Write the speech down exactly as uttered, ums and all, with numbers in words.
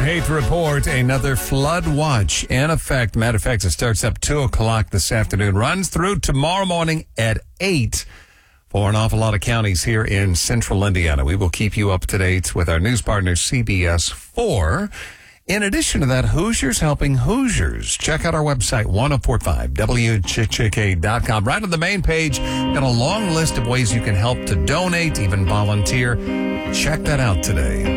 hate to report another flood watch in effect. Matter of fact, it starts up two o'clock this afternoon, runs through tomorrow morning at eight for an awful lot of counties here in central Indiana. We will keep you up to date with our news partner, C B S four. In addition to that, Hoosiers helping Hoosiers. Check out our website, ten forty-five W K K K dot com. Right on the main page, got a long list of ways you can help to donate, even volunteer. Check that out today.